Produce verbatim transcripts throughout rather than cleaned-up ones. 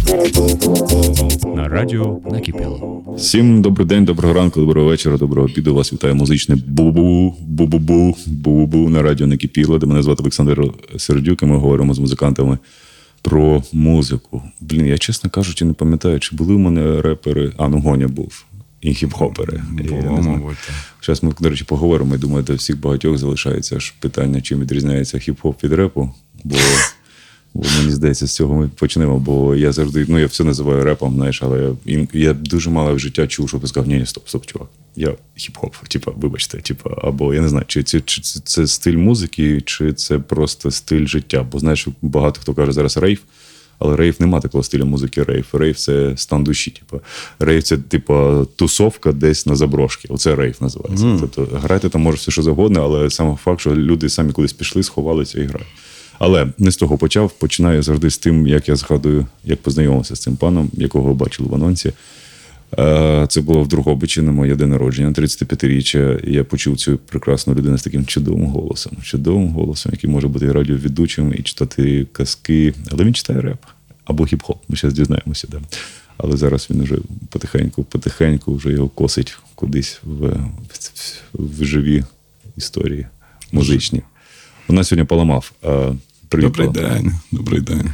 На радіо накипіло. Всім добрий день, доброго ранку, доброго вечора, доброго обіду. Вас вітає музичне бу-бу-бу, бу-бу-бу, бу-бу-бу на радіо накипіло, де мене звати Олександр Сердюк, і ми говоримо з музикантами про музику. Блін, я, чесно кажучи, не пам'ятаю, чи були в мене репери, а, ну, Гоня був, і хіп-хопери. Було, мабуть. Зараз ми, до речі, поговоримо, і думаю, до всіх багатьох залишається ж питання, чим відрізняється хіп-хоп від репу, бо... Бо мені здається, з цього ми почнемо, бо я завжди, ну я все називаю репом, знаєш, але я, я дуже мало в життя чув, щоб ти сказав, ні, ні, стоп, стоп, чувак, я хіп-хоп, типа, вибачте, типа, або я не знаю, чи це, чи це, це стиль музики, чи це просто стиль життя, бо знаєш, багато хто каже зараз рейв, але рейв нема такого стилю музики рейв. Рейв – це стан душі, типа. Рейв – це, типа, тусовка десь на заброшці. Оце рейв називається. Mm. Тобто, грати там може все, що завгодно, але саме факт, що люди самі кудись пішли, сховалися і грають. Але не з того почав, починаю завжди з тим, як я згадую, як познайомився з цим паном, якого бачили в анонсі. Це було в Дрогобичі на моє день народження, тридцятип'ятиріччя, і я почув цю прекрасну людину з таким чудовим голосом. Чудовим голосом, який може бути і радіоведучим, і читати казки. Але він читає реп або хіп-хоп, ми зараз дізнаємося. Да. Але зараз він вже потихеньку, потихеньку вже його косить кудись в, в, в живі історії музичні. У нас сьогодні поламав. Привіт, добрий день, добрий день.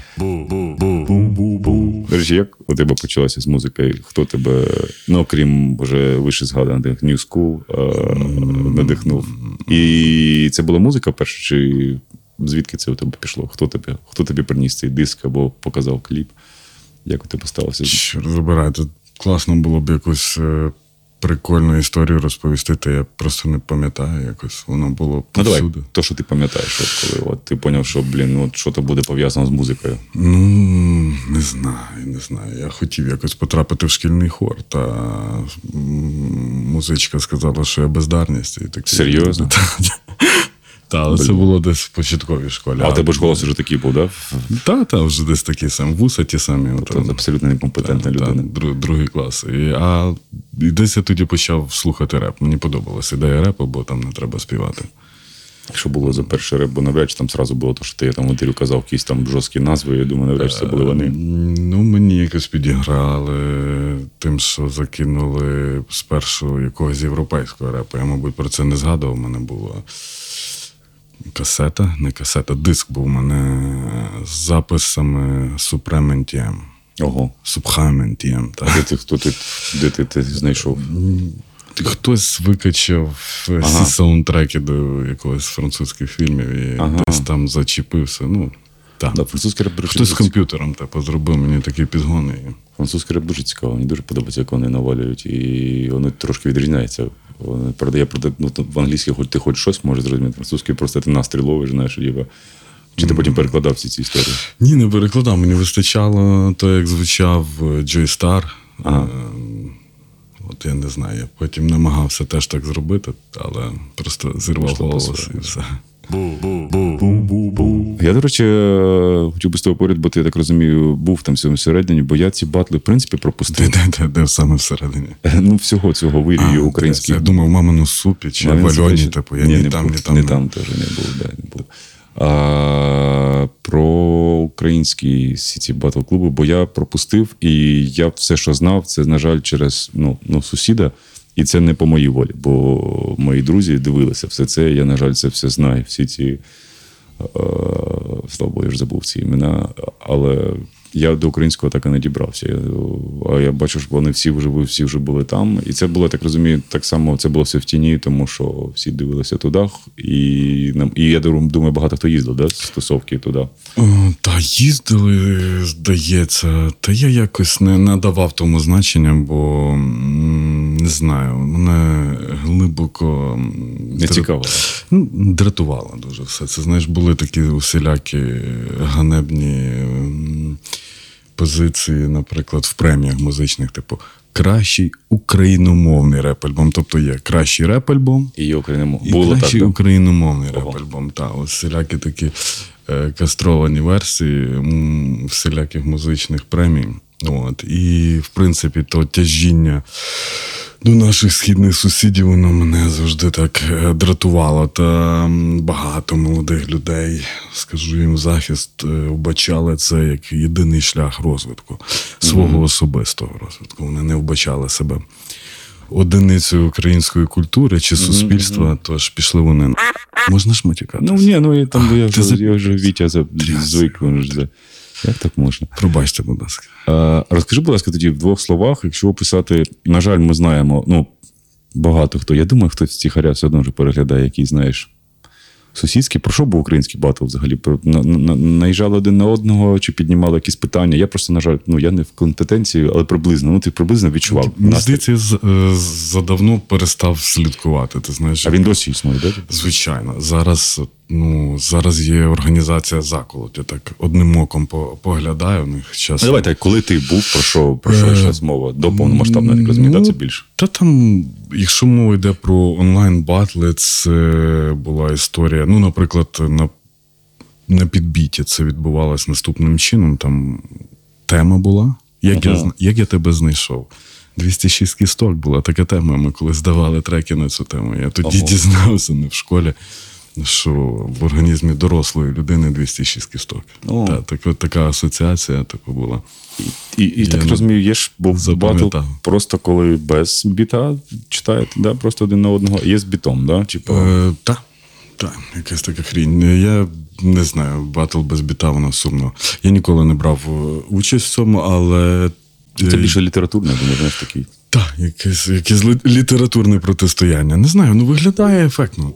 До речі, як у тебе почалося з музикою? Хто тебе, ну, окрім вже вище згаданих New School, надихнув? І це була музика перша, чи звідки це у тебе пішло? Хто тобі, хто тобі приніс цей диск або показав кліп? Як у тебе сталося? Що розбирайте, класно було б якусь прикольну історію розповісти, то я просто не пам'ятаю якось. Воно було повсюди. Ну давай, то, що ти пам'ятаєш, от коли от, ти зрозумів, що, блін, от, що то буде пов'язано з музикою. Ну, не знаю, не знаю. Я хотів якось потрапити в шкільний хор, та музичка сказала, що я бездарність. І такі... Серйозно? Так, але це було десь в початковій школі. А у тебе ж голос вже такий був, так? Так, так, вже десь такі самі, вуса ті самі. Тобто от, абсолютно некомпетентна та, людина. Та, другий клас. І, а і десь я тоді почав слухати реп. Мені подобалася ідея репу, бо там не треба співати. Що було за перший реп, бо навряд чи там зразу було, то, що ти там в інтерв'ю казав якісь там жорсткі назви, я думаю, навряд чи це були вони. Ну, мені якось підіграли тим, що закинули спершу якогось європейського репу. Я, мабуть, про це не згадував, у мене було... Касета, не касета, диск був у мене з записами Supreme ен ті ем. Ого. Supreme ен ті ем. А де ти, хто ти, де ти, ти знайшов? Хтось викачав ага. всі саундтреки до якогось французьких фільмів і ага. десь там зачепився. Ну, так. Да, французький реп, хтось з комп'ютером типу, зробив мені такі підгони. Французький реп дуже цікаво, мені дуже подобається, як вони навалюють, і вони трошки відрізняються. Я ну, в англійській хоч ти хоч щось можеш зрозуміти, французький просто ти настрій ловиш, знаєш, діва. Чи ти потім перекладав всі ці історії? Ні, не перекладав. Мені вистачало то, як звучав Джой Стар. Ага. От я не знаю, я потім намагався теж так зробити, але просто зірвав голос і все. Я, до речі, хотів би з тобою поряд, бо ти, я так розумію, був там всередині, бо я ці батли, в принципі, пропустив. Де, де, де, де саме всередині? Ну, всього цього вирію українських. Я думав, в мамину супі чи в Альоні, типу, я ні, не там, ні там. Не там теж не був, да, не був. А, про українські всі ці батл-клуби, бо я пропустив, і я все, що знав, це, на жаль, через ну, ну, сусіда. І це не по моїй волі, бо мої друзі дивилися все це, я, на жаль, це все знаю, всі ці, е, слава Богу, я ж забув ці імена, але я до українського так і не дібрався. Я, а я бачу, що вони всі вже, всі вже були там, і це було, так розумію, так само, це було все в тіні, тому що всі дивилися туди, і, і я думаю, багато хто їздив, да, з тусовки туди. Та їздили, здається, та я якось не надавав тому значення, бо не знаю, мене глибоко не цікаво. Ну, дратувало дуже все. Це, знаєш, були такі усілякі ганебні позиції, наприклад, в преміях музичних, типу, кращий україномовний реп-альбом. Тобто є кращий реп-альбом і, україномов... і Було кращий так, україномовний Ого. реп-альбом. Та, ось всілякі такі е, кастровані версії м, всіляких музичних премій. От. І, в принципі, то тяжіння до наших східних сусідів воно мене завжди так е, дратувало. Та м, багато молодих людей, скажу їм в захист, е, вбачали це як єдиний шлях розвитку, свого особистого розвитку. Вони не вбачали себе одиницею української культури чи суспільства, тож пішли вони на. Можна ж матюкатися? Ну, ні, ну я там я ти вже, за- я вже Вітя за- звик. він вже. Як так можна? Пробачте, будь ласка. А, розкажи, будь ласка, тоді в двох словах, якщо описати, на жаль, ми знаємо, ну, багато хто. Я думаю, хтось з тихаря все одно вже переглядає, який, знаєш, сусідський. Про що був український батл взагалі? Про- на- на- Наїжджали один на одного чи піднімали якісь питання? Я просто, на жаль, ну, я не в компетенції, але приблизно. Ну, ти приблизно відчував. Мені настрій. здається, я з- е, задавно перестав слідкувати. Ти знаєш, А він досі існує, так? звичайно. Зараз, ну, зараз є організація «Заколот». Я так одним оком по- поглядаю в них час. Ну, давай так, коли ти був, про що, про що Е, йшлась мова? До повномасштабного, я так розумію, ну, да, це більше? Та там, якщо мова йде про онлайн-батли, це була історія. Ну, наприклад, на, на підбіті це відбувалось наступним чином. Там тема була. Як, я, Ага. зна- як я тебе знайшов? двісті шість кісток була така тема. Ми коли здавали треки на цю тему. Я тоді Ого. дізнався не в школі, що в організмі дорослої людини двісті шість кісток. О. Та, так, от така асоціація типу, була. І, і, і так Я розумію, є ж був батл запам'ятав. просто коли без біта читаєте, да? Просто один на одного. Є з бітом, да? Чи по... Е, так, так, якась така хрінь. Я не знаю, батл без біта, воно сумно. Я ніколи не брав е, участь в цьому, але. Це е, більше літературне, я думаю, знаєш, такий. Так, якесь, якесь лі- літературне протистояння. Не знаю, ну виглядає ефектно.